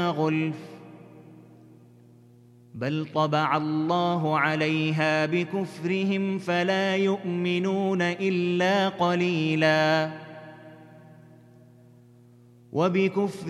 غُلْفٍ بل طبع الله عليها بكفرهم فلا يؤمنون إلا قليلا وبكفر